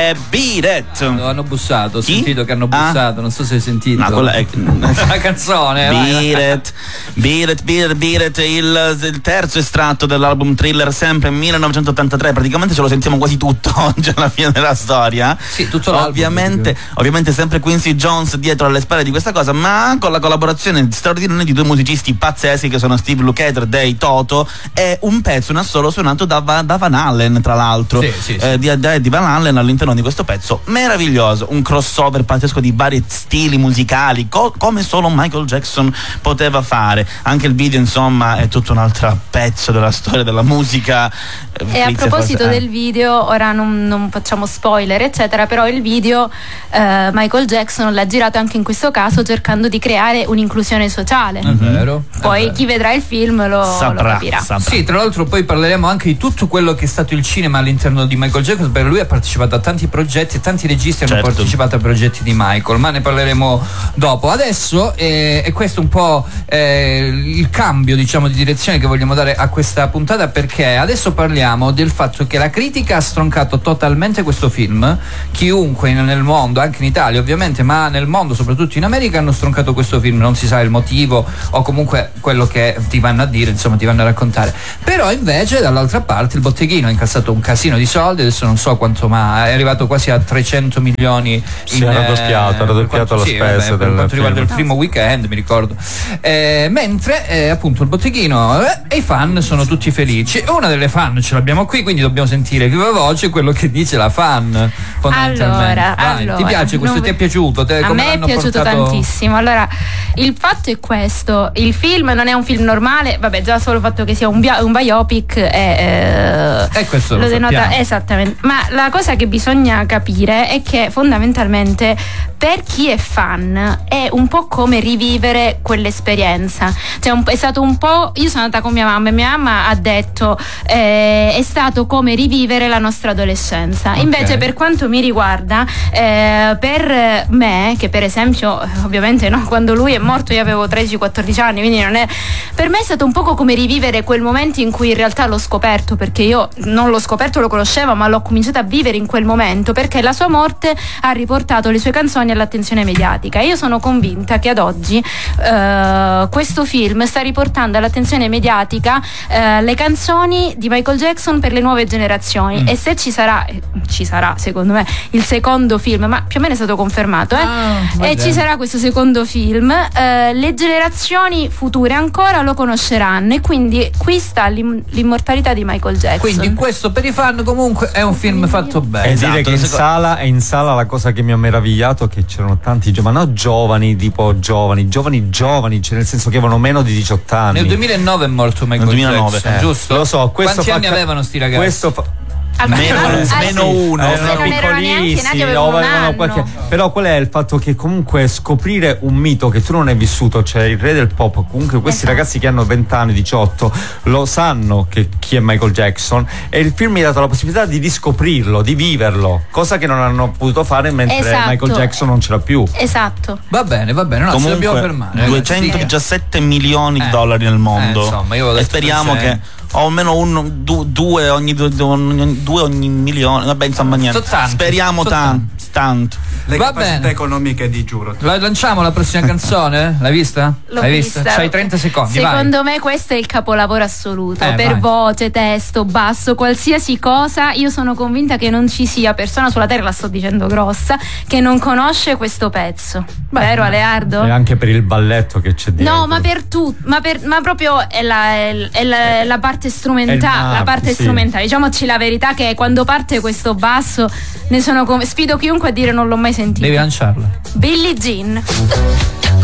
è Beat It. Hanno bussato, ho Chi? sentito che hanno bussato, non so se hai sentito. No, quella è la canzone. Beat It, il terzo estratto dell'album Thriller, sempre 1983. Praticamente ce lo sentiamo quasi tutto oggi alla fine della storia. Sì, tutto l'album. Ovviamente sempre Quincy Jones dietro alle spalle di questa cosa, ma con la collaborazione straordinaria di due musicisti pazzeschi che sono Steve Lukather dei Toto, e un pezzo in assolo suonato da Van Halen, tra l'altro. Sì. Di Van Halen all'interno di questo pezzo meraviglioso, un crossover pazzesco di vari stili musicali, come solo Michael Jackson poteva fare. Anche il video, insomma, è tutto un altro pezzo della storia della musica. E a proposito del video, ora non facciamo spoiler eccetera, però il video Michael Jackson l'ha girato anche in questo caso cercando di creare un'inclusione sociale. È vero. Poi chi vedrà il film lo capirà. Sì, tra l'altro poi parleremo anche di tutto quello che è stato il cinema all'interno di Michael Jackson, perché lui ha partecipato a tanti progetti e tanti registi hanno partecipato a progetti di Michael, ma ne parleremo dopo. Adesso è questo un po' il cambio, diciamo, di direzione che vogliamo dare a questa puntata, perché adesso parliamo del fatto che la critica ha stroncato totalmente questo film. Chiunque nel mondo, anche in Italia ovviamente, ma nel mondo, soprattutto in America, hanno stroncato questo film. Non si sa il motivo o comunque quello che ti vanno a dire, insomma, ti vanno a raccontare. Però invece dall'altra parte il botteghino ha incassato un casino di soldi, adesso non so quanto, ma è arrivato quasi a 300 milioni. Ha raddoppiato la spesa per quanto riguarda il primo weekend, mi ricordo. Mentre appunto il botteghino e i fan sono tutti felici. Una delle fan ce l'abbiamo qui, quindi dobbiamo sentire viva voce quello che dice la fan, fondamentalmente. Allora, ti piace questo? Ti è piaciuto? A me è piaciuto tantissimo. Allora, il fatto è questo: il film non è un film normale, vabbè, già solo il fatto che sia un biopic e questo lo denota esattamente. Ma la cosa che bisogna capire è che fondamentalmente per chi è fan è un po' come rivivere quell'esperienza. Cioè è stato un po', io sono andata con mia mamma e mia mamma ha detto è stato come rivivere la nostra adolescenza. Invece per quanto mi riguarda, per me, che per esempio ovviamente no, quando lui è morto io avevo 13-14 anni, quindi non è, per me è stato un poco come rivivere quel momento in cui in realtà l'ho scoperto, perché io non l'ho scoperto, lo conoscevo, ma l'ho cominciato a vivere in quel momento, perché la sua morte ha riportato le sue canzoni all'attenzione mediatica. Io sono convinta che ad oggi questo film sta riportando all'attenzione mediatica le canzoni di Michael Jackson per le nuove generazioni. E se ci sarà secondo me il secondo film, ma più o meno è stato confermato e ci sarà questo secondo film, le generazioni future ancora lo conosceranno, e quindi qui sta l'immortalità di Michael Jackson. Quindi questo per i fan comunque è un film fatto bene. E dire che in sala la cosa che mi ha meravigliato è che c'erano tanti giovani, cioè nel senso che avevano meno di 18 anni. Nel 2009 è morto Michael Jackson, giusto? Lo so, quanti anni avevano sti ragazzi? Meno uno, erano piccolissimi, però qual è il fatto che comunque scoprire un mito che tu non hai vissuto, cioè il re del pop, comunque questi ragazzi che hanno 20 anni, 18 lo sanno che chi è Michael Jackson, e il film mi ha dato la possibilità di riscoprirlo, di viverlo, cosa che non hanno potuto fare mentre Michael Jackson non c'era più. Esatto. Va bene, no, comunque, ci dobbiamo fermare. 217 milioni di dollari nel mondo, insomma, io e speriamo che o almeno due ogni milione, vabbè, insomma, niente. Speriamo tanto. Le Va capacità bene. economiche di Giuro. La lanciamo la prossima canzone? L'hai vista? L'hai vista? C'hai 30 secondi. Secondo me questo è il capolavoro assoluto, per voce, testo, basso, qualsiasi cosa. Io sono convinta che non ci sia persona sulla terra, la sto dicendo grossa, che non conosce questo pezzo. Vero, Aleardo? E anche per il balletto che c'è dietro. No, ma per tutto, ma proprio è la parte strumentale, strumentale. Diciamoci la verità, che quando parte questo basso sfido chiunque a dire non l'ho mai sentito. Devi lanciarla. Billie Jean.